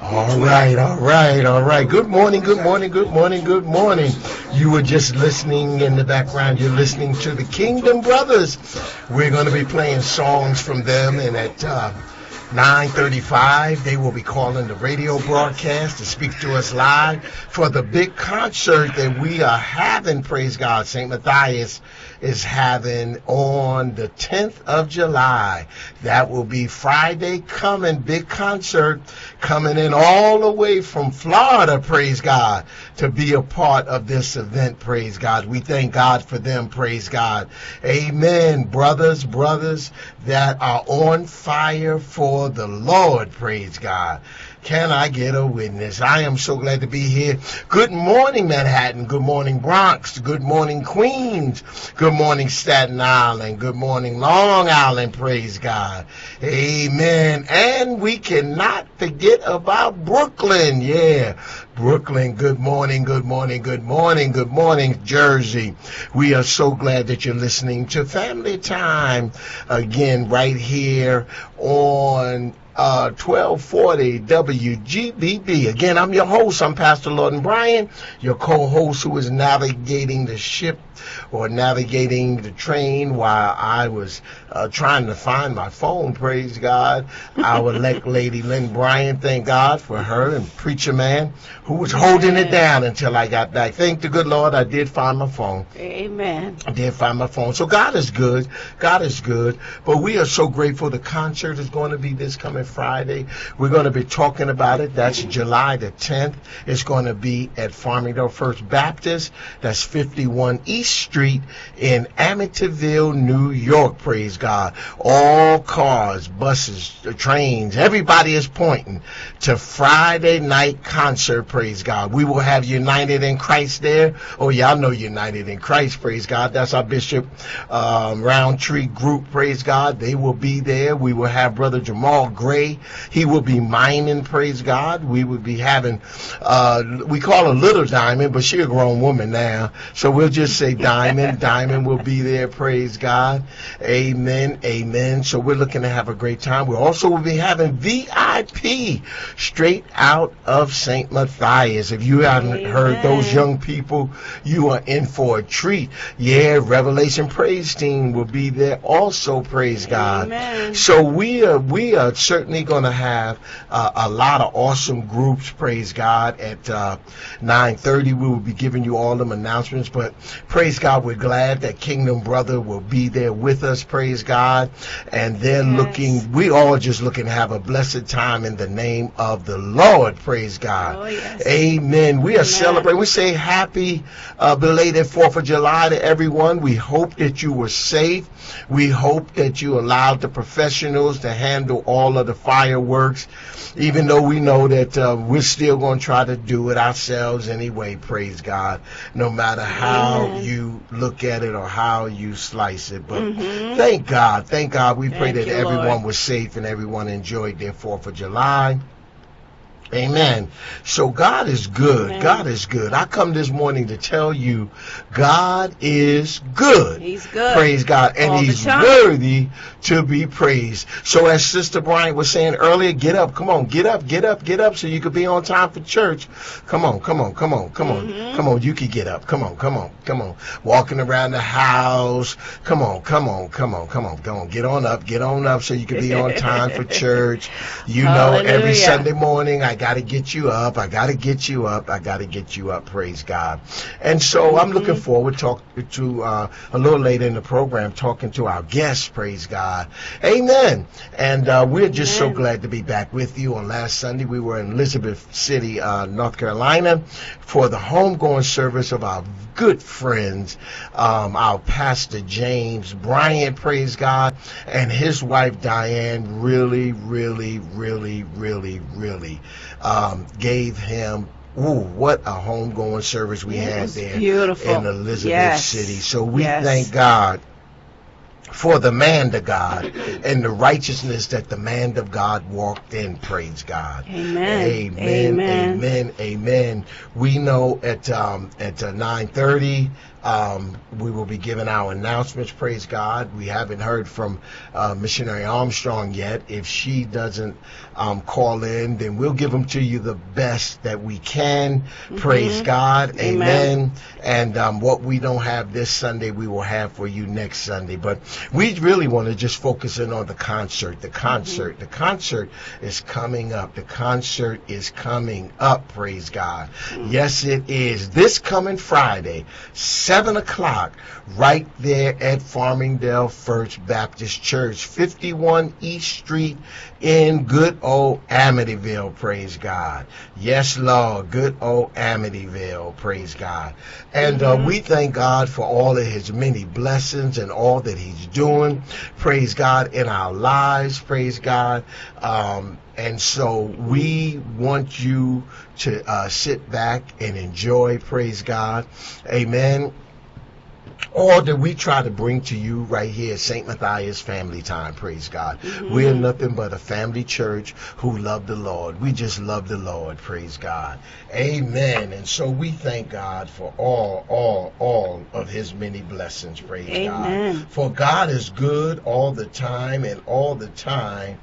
All right, all right, all right. Good morning, good morning, good morning, good morning. You were just listening in the background. You're listening to the Kingdom Brothers. We're going to be playing songs from them, and at 9:35, they will be calling the radio broadcast to speak to us live for the big concert that we are having. Praise God, St. Matthias is having on the 10th of July. That will be Friday coming, big concert coming in all the way from Florida, praise God, to be a part of this event, praise God. We thank God for them, praise God. Amen. Brothers that are on fire for the Lord, praise God. Can I get a witness? I am so glad to be here. Good morning, Manhattan. Good morning, Bronx. Good morning, Queens. Good morning, Staten Island. Good morning, Long Island. Praise God. Amen. And we cannot forget about Brooklyn. Yeah. Brooklyn, good morning, good morning, good morning, good morning, Jersey. We are so glad that you're listening to Family Time again right here on 1240 WGBB. Again, I'm your host. I'm Pastor Lawton Bryan, your co-host who is navigating the ship or navigating the train while I was trying to find my phone, praise God. Our elect lady, Lynn Bryan, thank God for her, and Preacher Man, who was holding it down until I got back. Thank the good Lord, I did find my phone. Amen. I did find my phone. So God is good. God is good. But we are so grateful. The concert is going to be this coming Friday. We're going to be talking about it. That's July the 10th. It's going to be at Farmingdale First Baptist. That's 51 East Street in Amityville, New York. Praise God. All cars, buses, trains, everybody is pointing to Friday night concert. Praise God. We will have United in Christ there. Oh, y'all know United in Christ. Praise God. That's our Bishop Roundtree group. Praise God. They will be there. We will have Brother Jamal Gray. He will be mining. Praise God. We will be having, we call her Little Diamond, but she's a grown woman now. So we'll just say Diamond. Diamond will be there. Praise God. Amen. Amen. So we're looking to have a great time. We also will be having VIP straight out of St. Matthias. If you haven't heard those young people, you are in for a treat. Yeah, Revelation Praise Team will be there also, praise God. Amen. So we are certainly going to have a lot of awesome groups, praise God. At 9:30, we will be giving you all them announcements, but praise God, we're glad that Kingdom Brother will be there with us, praise God. And they're we all just looking to have a blessed time in the name of the Lord, praise God. Oh, yes. Amen. We are celebrating. We say happy belated 4th of July to everyone. We hope that you were safe. We hope that you allowed the professionals to handle all of the fireworks, even though we know that we're still going to try to do it ourselves anyway, praise God, no matter how you look at it or how you slice it. But thank God. We pray that everyone was safe and everyone enjoyed their 4th of July. Amen. So God is good. Amen. God is good. I come this morning to tell you God is good. He's good. Praise God. And All the He's time. worthy to be praised. So as Sister Bryant was saying earlier, get up. Come on. Get up so you could be on time for church. Come on. Come on. You can get up. Come on. Walking around the house. Come on. Get on up so you can be on time for church. You know, every Sunday morning I got to get you up. Praise God. And so I'm looking forward talking to a little later in the program, talking to our guests. Praise God. Amen. And we're just so glad to be back with you. On last Sunday, we were in Elizabeth City, North Carolina, for the homegoing service of our good friends, our Pastor James Bryant, praise God, and his wife Diane really gave him what a homegoing service we had there in Elizabeth City. So we thank God for the man of God and the righteousness that the man of God walked in. Praise God. Amen. Amen. We know at 9:30 We will be giving our announcements, praise God. We haven't heard from Missionary Armstrong yet. If she doesn't call in, then we'll give them to you the best that we can, praise God, amen. And what we don't have this Sunday, we will have for you next Sunday. But we really want to just focus in on the concert. The concert is coming up. The concert is coming up, praise God. Yes, it is. This coming Friday, 7 o'clock, right there at Farmingdale First Baptist Church, 51 East Street in good old Amityville, praise God. Yes, Lord, good old Amityville, praise God. And we thank God for all of his many blessings and all that he's doing, praise God, in our lives, praise God. And so we want you to sit back and enjoy, praise God, amen. All that we try to bring to you right here at St. Matthias Family Time, praise God. We're nothing but a family church who love the Lord. We just love the Lord, praise God. Amen. And so we thank God for all of his many blessings, praise God. For God is good all the time, and all the time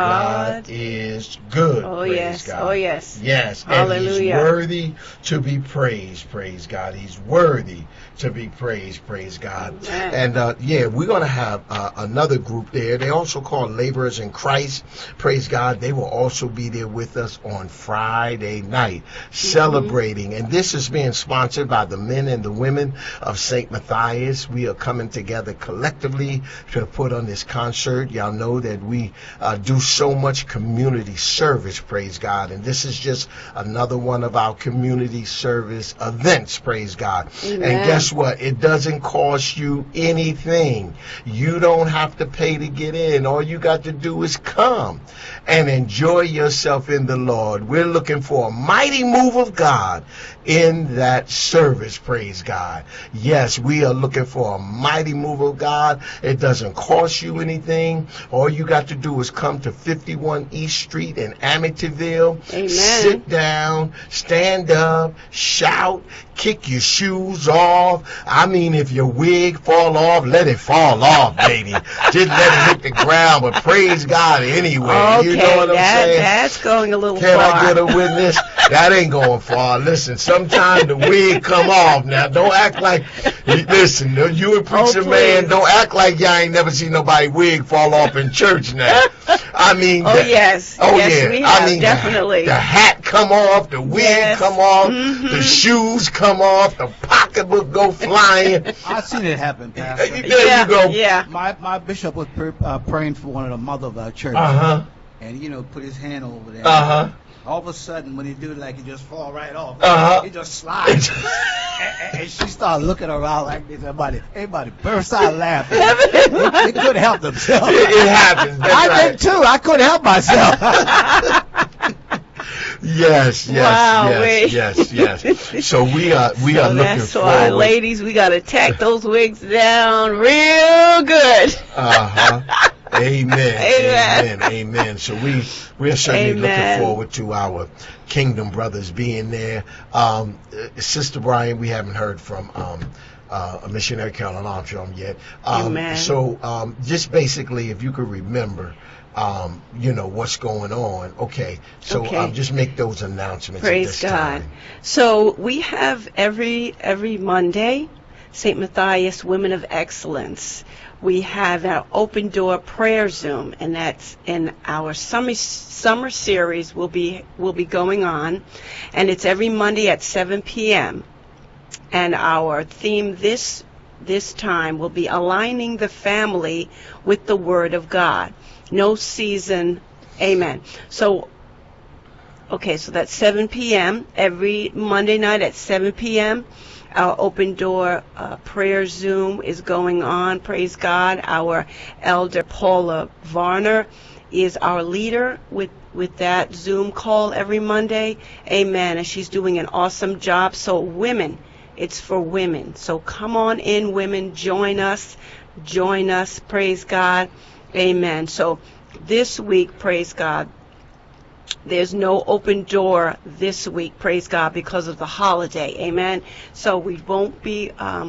God is good. Oh, praise yes. God. Oh, yes. Yes. Hallelujah. And he's worthy to be praised, praise God. He's worthy to be praised, praise God. Amen. And we're going to have another group there. They also called Laborers in Christ, praise God. They will also be there with us on Friday night, celebrating. And this is being sponsored by the men and the women of St. Matthias. We are coming together collectively to put on this concert. Y'all know that we do so much community service, praise God. And this is just another one of our community service events, praise God. Amen. And guess what? It doesn't cost you anything. You don't have to pay to get in. All you got to do is come and enjoy yourself in the Lord. We're looking for a mighty move of God in that service, praise God. Yes, we are looking for a mighty move of God. It doesn't cost you anything. All you got to do is come to 51 East Street in Amityville. Amen. Sit down, stand up, shout, kick your shoes off. I mean, if your wig fall off, let it fall off, baby. Just let it hit the ground, but praise God anyway. Okay, you know what I'm saying? That's going a little Can far. I get a witness? That ain't going far. Listen, sometimes the wig come off. Now, don't act like, listen, you a preacher man, don't act like y'all ain't never seen nobody wig fall off in church now. I mean, yes, we have, I mean, definitely. The hat come off, the wig come off, the shoes come off, the pocketbook go flying. I've seen it happen, Pastor. There you go. Yeah. My bishop was praying for one of the mother of our church. And, put his hand over there. All of a sudden, when he do it, like he just fall right off. He just slides. and she started looking around like this. Everybody burst out laughing. They couldn't help themselves. It happens. I did too. I couldn't help myself. Yes. So we are looking that's forward. why, ladies, we got to tack those wigs down real good. Amen. So we're certainly looking forward to our Kingdom brothers being there. Sister Brian, we haven't heard from Missionary Carolyn Armstrong yet. So just basically, if you could remember, what's going on. Okay. So just make those announcements. Praise at this God. time. So we have every Monday, St. Matthias Women of Excellence. We have our open door prayer Zoom, and that's in our summer series will be going on, and it's every Monday at 7 p.m. And our theme this time will be aligning the family with the Word of God. No season, amen. So that's 7 p.m. every Monday night at 7 p.m. Our open door prayer Zoom is going on. Praise God. Our elder Paula Varner is our leader with that Zoom call every Monday. Amen. And she's doing an awesome job. So women, it's for women. So come on in, women. Join us. Praise God. Amen. So this week, praise God, There's no open door this week, praise God, because of the holiday, amen. So we won't be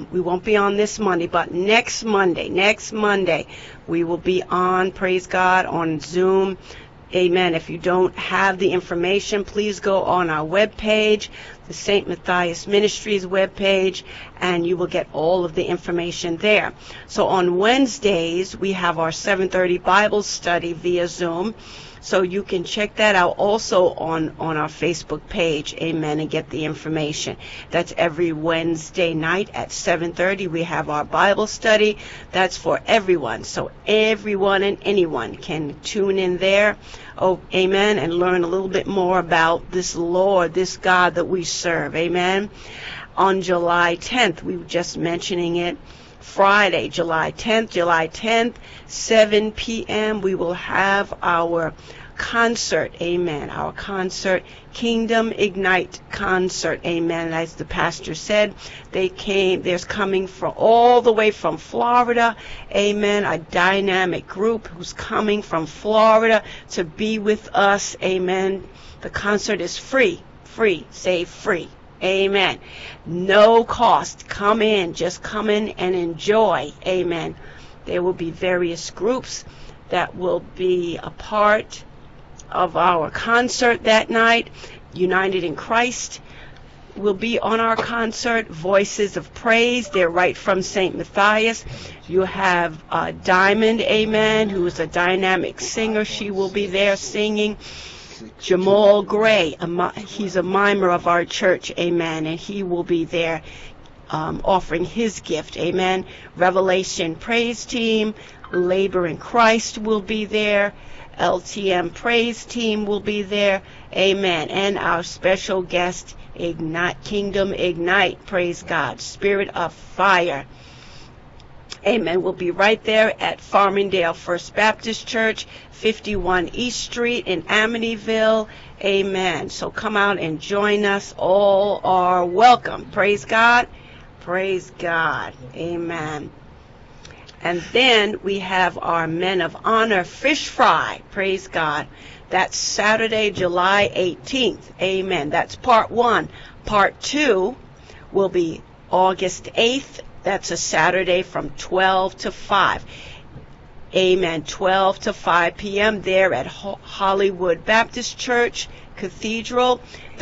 on this Monday, but next Monday, we will be on, praise God, on Zoom. Amen. If you don't have the information, please go on our webpage, the St. Matthias Ministries webpage, and you will get all of the information there. So on Wednesdays, we have our 7:30 Bible study via Zoom. So you can check that out also on our Facebook page, amen, and get the information. That's every Wednesday night at 7:30. We have our Bible study. That's for everyone. So everyone and anyone can tune in there, oh, amen, and learn a little bit more about this Lord, this God that we serve, amen. On July 10th, we were just mentioning it, Friday, July 10th, 7 p.m., we will have our concert, amen, our concert, Kingdom Ignite concert, amen. As the pastor said, there's coming from all the way from Florida, amen, a dynamic group who's coming from Florida to be with us, amen. The concert is free, say free. Amen. No cost. Come in. Just come in and enjoy. Amen. There will be various groups that will be a part of our concert that night. United in Christ will be on our concert. Voices of Praise. They're right from St. Matthias. You have Diamond, amen, who is a dynamic singer. She will be there singing. Jamal Gray, he's a mimer of our church, amen, and he will be there offering his gift, amen. Revelation Praise Team, Labor in Christ will be there. LTM Praise Team will be there, amen. And our special guest, Kingdom Ignite, praise God, Spirit of Fire. Amen. We'll be right there at Farmingdale First Baptist Church, 51 East Street in Amityville. Amen. So come out and join us. All are welcome. Praise God. Praise God. Amen. And then we have our Men of Honor Fish Fry. Praise God. That's Saturday, July 18th. Amen. That's part 1. Part 2 will be August 8th. That's a Saturday from 12 to 5. Amen. 12 to 5 p.m. there at Hollywood Baptist Church Cathedral,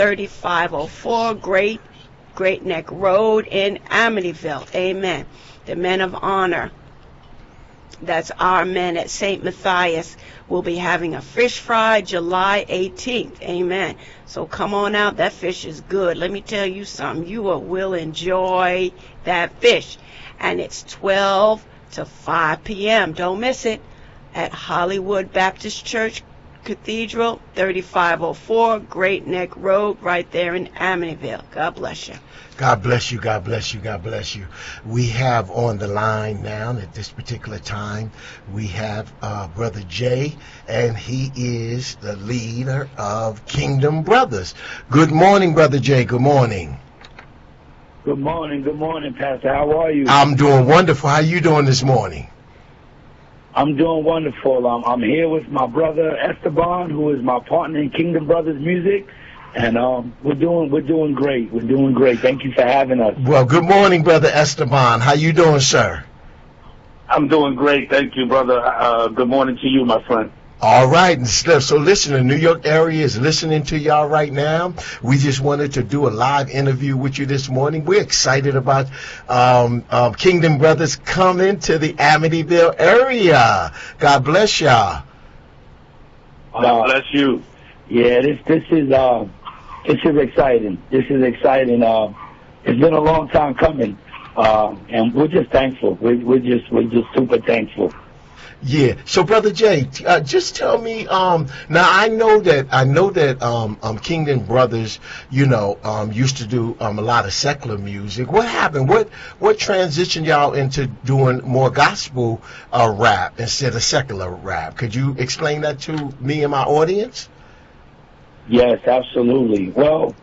3504 Great Neck Road in Amityville. Amen. The Men of Honor, that's our men at St. Matthias, will be having a fish fry July 18th. Amen. So come on out. That fish is good. Let me tell you something. You will enjoy that fish. And it's 12 to 5 p.m. Don't miss it. At Hollywood Baptist Church Cathedral, 3504 Great Neck Road, right there in Amityville. God bless you. God bless you, God bless you, God bless you. We have on the line now at this particular time, we have Brother Jay, and he is the leader of Kingdom Brothers. Good morning, Brother Jay. Good morning. Good morning, Pastor. How are you? I'm doing wonderful. How you doing this morning? I'm doing wonderful. I'm here with my brother Esteban, who is my partner in Kingdom Brothers Music. And we're doing great. We're doing great. Thank you for having us. Well, good morning, Brother Esteban. How you doing, sir? I'm doing great. Thank you, brother. Good morning to you, my friend. All right. So listen, the New York area is listening to y'all right now. We just wanted to do a live interview with you this morning. We're excited about Kingdom Brothers coming to the Amityville area. God bless y'all. God bless you. Yeah, this is exciting. This is exciting. It's been a long time coming, and we're just thankful. We're just super thankful. Yeah. So, Brother Jay, just tell me. Now, I know that Kingdom Brothers, used to do a lot of secular music. What happened? What transitioned y'all into doing more gospel rap instead of secular rap? Could you explain that to me and my audience? Yes, absolutely. Well,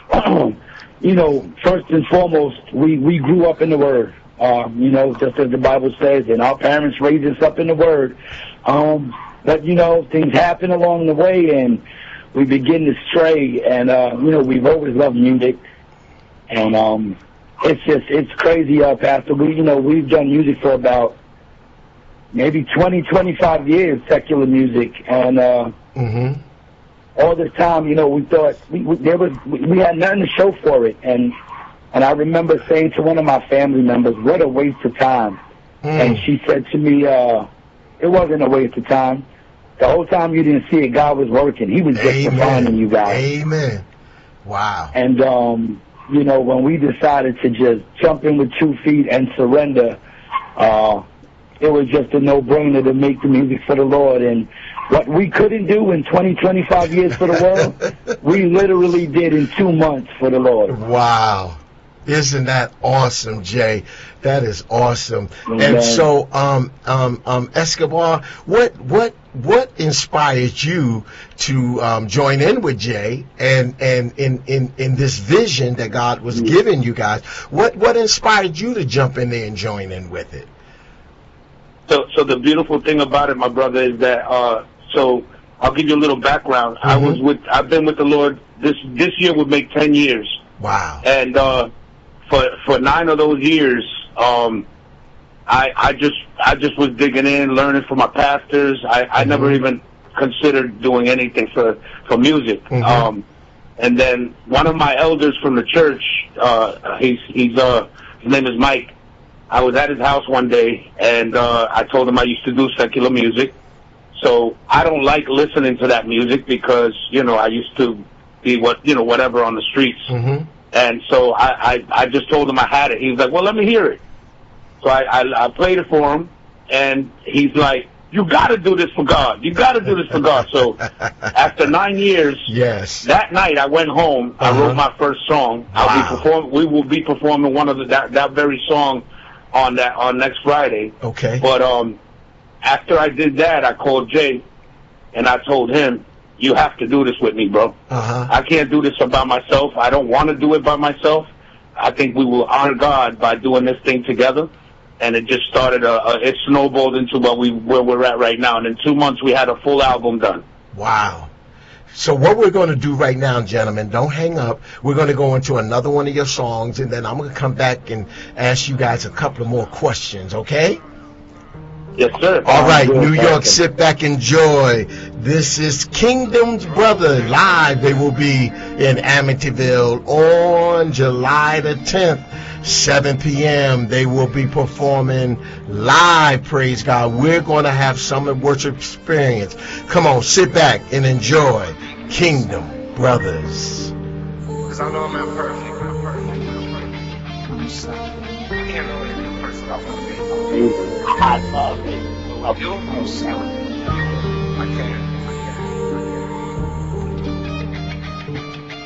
first and foremost, we grew up in the Word. Just as the Bible says, and our parents raised us up in the Word. But things happen along the way, and we begin to stray. And, we've always loved music. And it's crazy, Pastor. We've done music for about maybe 20, 25 years, secular music. And all this time, we thought we had nothing to show for it. And I remember saying to one of my family members, what a waste of time. And she said to me, it wasn't a waste of time. The whole time you didn't see it, God was working. He was just refining you guys. Amen. Wow. And, when we decided to just jump in with 2 feet and surrender, it was just a no-brainer to make the music for the Lord. And what we couldn't do in 20, 25 years for the world, we literally did in 2 months for the Lord. Wow. Isn't that awesome, Jay? That is awesome. Amen. And so, Escobar, what inspired you to join in with Jay and in this vision that God was giving you guys? What inspired you to jump in there and join in with it? So the beautiful thing about it, my brother, is that so I'll give you a little background. I've been with the Lord. This year would make 10 years. Wow. And for 9 of those years, I just was digging in, learning from my pastors. I never even considered doing anything for music. And then one of my elders from the church, his name is Mike. I was at his house one day, and I told him I used to do secular music. So I don't like listening to that music because, I used to be whatever on the streets. And so I just told him I had it. He was like, well, let me hear it. So I played it for him, and he's like, you got to do this for God. You got to do this for God. So after 9 years, that night I went home. I wrote my first song. Wow. We will be performing one of that very song on next Friday. Okay. But after I did that, I called Jay, and I told him, you have to do this with me, bro. I can't do this by myself. I don't want to do it by myself. I think we will honor God by doing this thing together. And it just started, it snowballed into where we're at right now. And in 2 months, we had a full album done. Wow. So what we're going to do right now, gentlemen, don't hang up. We're going to go into another one of your songs, and then I'm going to come back and ask you guys a couple of more questions, okay? Yes, sir. All right, New York, sit back, enjoy. This is Kingdom's Brother live. They will be in Amityville on July the 10th, 7 p.m. They will be performing live, praise God. We're going to have some worship experience. Come on, sit back and enjoy Kingdom Brothers. Because I know I'm imperfect. I can't know any person I want to be. I love it. I can't.